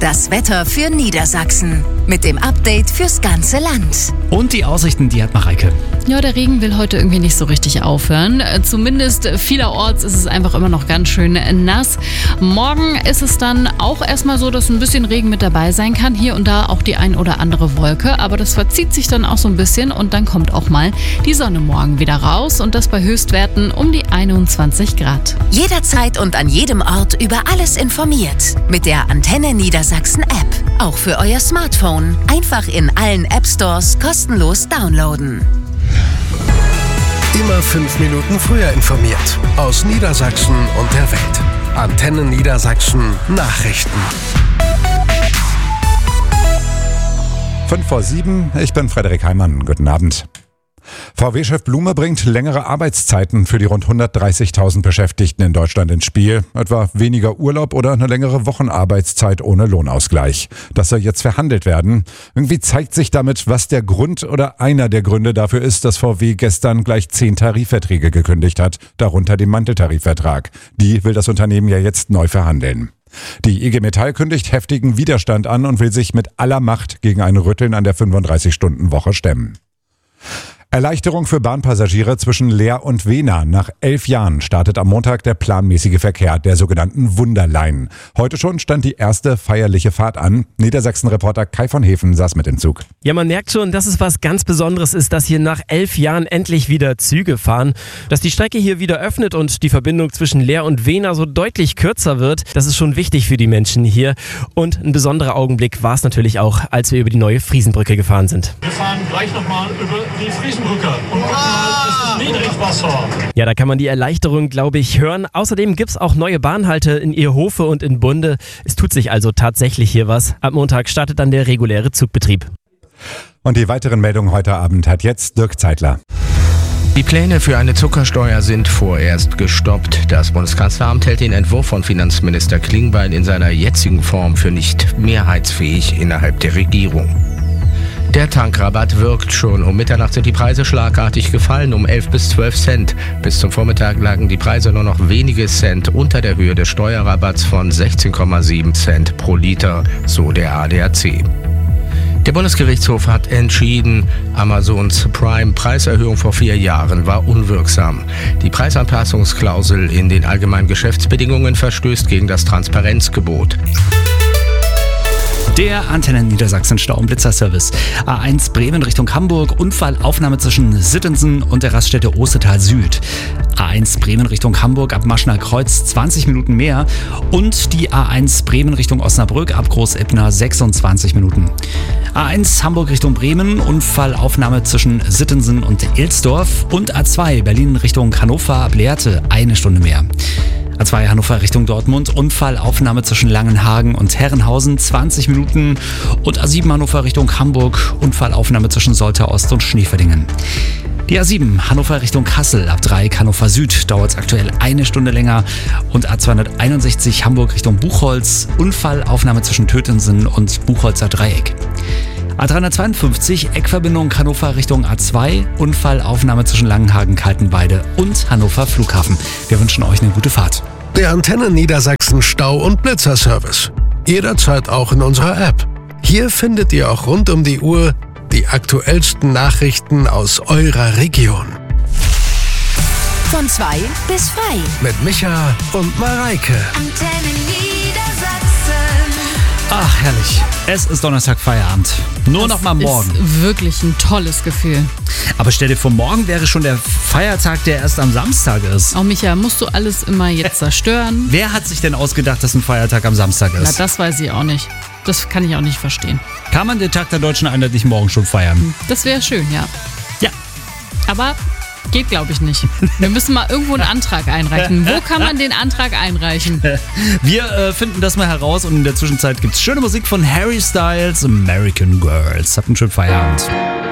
Das Wetter für Niedersachsen. Mit dem Update fürs ganze Land. Und die Aussichten, die hat Mareike. Ja, der Regen will heute irgendwie nicht so richtig aufhören. Zumindest vielerorts ist es einfach immer noch ganz schön nass. Morgen ist es dann auch erstmal so, dass ein bisschen Regen mit dabei sein kann. Hier und da auch die ein oder andere Wolke. Aber das verzieht sich dann auch so ein bisschen und dann kommt auch mal die Sonne morgen wieder raus. Und das bei Höchstwerten um die 21 Grad. Jederzeit und an jedem Ort über alles informiert. Mit der Antenne Niedersachsen App. Auch für euer Smartphone. Einfach in allen App Stores kostenlos downloaden. Immer 5 Minuten früher informiert. Aus Niedersachsen und der Welt. Antenne Niedersachsen Nachrichten. 6:55, ich bin Frederik Heimann. Guten Abend. VW-Chef Blume bringt längere Arbeitszeiten für die rund 130.000 Beschäftigten in Deutschland ins Spiel. Etwa weniger Urlaub oder eine längere Wochenarbeitszeit ohne Lohnausgleich. Das soll jetzt verhandelt werden. Irgendwie zeigt sich damit, was der Grund oder einer der Gründe dafür ist, dass VW gestern gleich 10 Tarifverträge gekündigt hat, darunter den Manteltarifvertrag. Die will das Unternehmen ja jetzt neu verhandeln. Die IG Metall kündigt heftigen Widerstand an und will sich mit aller Macht gegen ein Rütteln an der 35-Stunden-Woche stemmen. Erleichterung für Bahnpassagiere zwischen Leer und Wehna. Nach 11 Jahren startet am Montag der planmäßige Verkehr der sogenannten Wunderlein. Heute schon stand die erste feierliche Fahrt an. Niedersachsen-Reporter Kai von Hefen saß mit im Zug. Ja, man merkt schon, dass es was ganz Besonderes ist, dass hier nach 11 Jahren endlich wieder Züge fahren. Dass die Strecke hier wieder öffnet und die Verbindung zwischen Leer und Wehna so deutlich kürzer wird, das ist schon wichtig für die Menschen hier. Und ein besonderer Augenblick war es natürlich auch, als wir über die neue Friesenbrücke gefahren sind. Wir fahren gleich nochmal über die Friesenbrücke. Und mal ist Niedrigwasser. Ja, da kann man die Erleichterung, glaube ich, hören. Außerdem gibt es auch neue Bahnhalte in Ehrhofe und in Bunde. Es tut sich also tatsächlich hier was. Ab Montag startet dann der reguläre Zugbetrieb. Und die weiteren Meldungen heute Abend hat jetzt Dirk Zeitler. Die Pläne für eine Zuckersteuer sind vorerst gestoppt. Das Bundeskanzleramt hält den Entwurf von Finanzminister Klingbeil in seiner jetzigen Form für nicht mehrheitsfähig innerhalb der Regierung. Der Tankrabatt wirkt schon. Um Mitternacht sind die Preise schlagartig gefallen, um 11 bis 12 Cent. Bis zum Vormittag lagen die Preise nur noch wenige Cent unter der Höhe des Steuerrabatts von 16,7 Cent pro Liter, so der ADAC. Der Bundesgerichtshof hat entschieden, Amazons Prime-Preiserhöhung vor 4 Jahren war unwirksam. Die Preisanpassungsklausel in den allgemeinen Geschäftsbedingungen verstößt gegen das Transparenzgebot. Der Antenne Niedersachsen Stau- und Blitzerservice. A1 Bremen Richtung Hamburg, Unfallaufnahme zwischen Sittensen und der Raststätte Ostetal Süd. A1 Bremen Richtung Hamburg ab Maschner Kreuz 20 Minuten mehr und die A1 Bremen Richtung Osnabrück ab Großebner 26 Minuten. A1 Hamburg Richtung Bremen, Unfallaufnahme zwischen Sittensen und Elsdorf und A2 Berlin Richtung Hannover ab Lehrte 1 Stunde mehr. A2 Hannover Richtung Dortmund, Unfallaufnahme zwischen Langenhagen und Herrenhausen 20 Minuten und A7 Hannover Richtung Hamburg, Unfallaufnahme zwischen Soltau Ost und Schneeverdingen. Die A7 Hannover Richtung Kassel ab Dreieck Hannover Süd dauert es aktuell 1 Stunde länger und A261 Hamburg Richtung Buchholz, Unfallaufnahme zwischen Tötensen und Buchholzer Dreieck. A352 Eckverbindung Hannover Richtung A2, Unfallaufnahme zwischen Langenhagen, Kaltenweide und Hannover Flughafen. Wir wünschen euch eine gute Fahrt. Der Antenne Niedersachsen Stau- und Blitzerservice. Jederzeit auch in unserer App. Hier findet ihr auch rund um die Uhr die aktuellsten Nachrichten aus eurer Region. Von 2 bis frei. Mit Micha und Mareike. Antenne Niedersachsen. Ach, herrlich. Es ist Donnerstag Feierabend. Nur noch mal morgen. Ist wirklich ein tolles Gefühl. Aber stell dir vor, morgen wäre schon der Feiertag, der erst am Samstag ist. Oh Micha, musst du alles immer jetzt zerstören? Wer hat sich denn ausgedacht, dass ein Feiertag am Samstag Na, ist? das weiß ich auch nicht. Das kann ich auch nicht verstehen. Kann man den Tag der Deutschen Einheit nicht morgen schon feiern? Das wäre schön, ja. Ja. Aber geht, glaube ich, nicht. Wir müssen mal irgendwo einen Antrag einreichen. Wo kann man den Antrag einreichen? Wir finden das mal heraus und in der Zwischenzeit gibt's schöne Musik von Harry Styles, American Girls. Habt einen schönen Feierabend.